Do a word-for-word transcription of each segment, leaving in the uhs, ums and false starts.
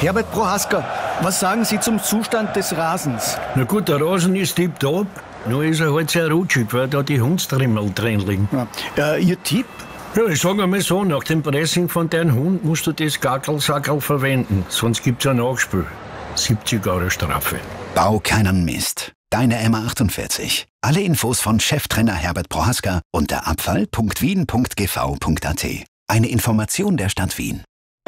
Herbert Prohaska, was sagen Sie zum Zustand des Rasens? Na gut, der Rasen ist tipptopp, nur ist er halt sehr rutschig, weil da die Hundstrimmel drin liegen. Ja. Äh, Ihr Tipp? Ja, ich sage einmal so, nach dem Pressing von deinem Hund musst du das Gackelsackerl verwenden, sonst gibt's ein Nachspiel. siebzig Euro Strafe. Bau keinen Mist. Deine M A achtundvierzig. Alle Infos von Cheftrainer Herbert Prohaska unter abfall punkt wien punkt g v punkt a t. Eine Information der Stadt Wien.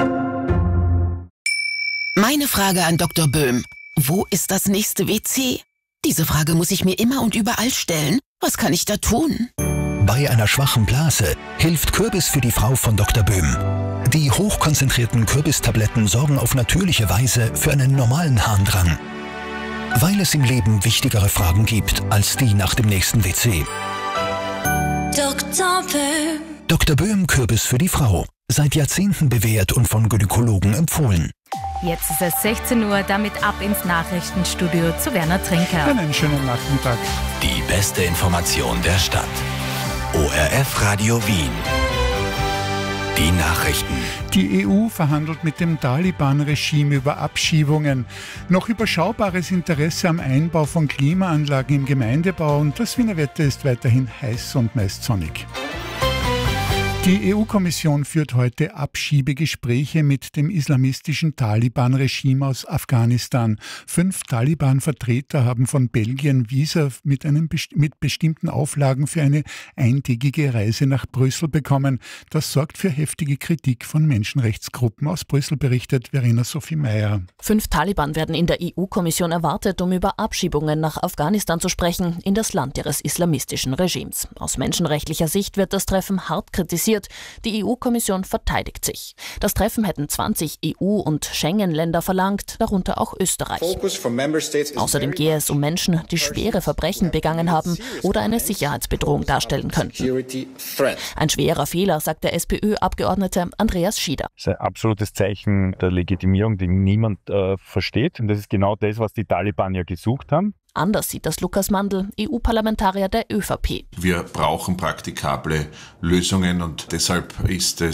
Meine Frage an Doktor Böhm. Wo ist das nächste W C? Diese Frage muss ich mir immer und überall stellen. Was kann ich da tun? Bei einer schwachen Blase hilft Kürbis für die Frau von Doktor Böhm. Die hochkonzentrierten Kürbistabletten sorgen auf natürliche Weise für einen normalen Harndrang. Weil es im Leben wichtigere Fragen gibt als die nach dem nächsten W C. Doktor Böhm. Doktor Böhm Kürbis für die Frau. Seit Jahrzehnten bewährt und von Gynäkologen empfohlen. Jetzt ist es sechzehn Uhr, damit ab ins Nachrichtenstudio zu Werner Trinker. Einen schönen Nachmittag. Die beste Information der Stadt. O R F Radio Wien. Die Nachrichten. Die E U verhandelt mit dem Taliban-Regime über Abschiebungen. Noch überschaubares Interesse am Einbau von Klimaanlagen im Gemeindebau und das Wiener Wetter ist weiterhin heiß und meist sonnig. Die E U-Kommission führt heute Abschiebegespräche mit dem islamistischen Taliban-Regime aus Afghanistan. Fünf Taliban-Vertreter haben von Belgien Visa mit, einem best- mit bestimmten Auflagen für eine eintägige Reise nach Brüssel bekommen. Das sorgt für heftige Kritik von Menschenrechtsgruppen. Aus Brüssel berichtet Verena Sophie Meyer. Fünf Taliban werden in der E U-Kommission erwartet, um über Abschiebungen nach Afghanistan zu sprechen, in das Land ihres islamistischen Regimes. Aus menschenrechtlicher Sicht wird das Treffen hart kritisiert. Die E U-Kommission verteidigt sich. Das Treffen hätten zwanzig E U- und Schengen-Länder verlangt, darunter auch Österreich. Außerdem gehe es um Menschen, die schwere Verbrechen begangen haben oder eine Sicherheitsbedrohung darstellen könnten. Ein schwerer Fehler, sagt der SPÖ-Abgeordnete Andreas Schieder. Das ist ein absolutes Zeichen der Legitimierung, die niemand äh, versteht. Und das ist genau das, was die Taliban ja gesucht haben. Anders sieht das Lukas Mandl, E U-Parlamentarier der ÖVP. Wir brauchen praktikable Lösungen und deshalb ist es